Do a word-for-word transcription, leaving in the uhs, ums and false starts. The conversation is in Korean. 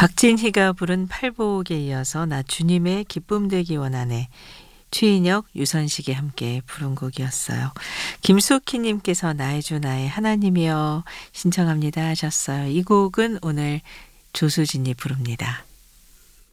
박진희가 부른 팔복에 이어서 나 주님의 기쁨 되기 원하네. 최인혁, 유선식이 함께 부른 곡이었어요. 김숙희 님께서 나의 주 나의 하나님이여 신청합니다 하셨어요. 이 곡은 오늘 조수진이 부릅니다.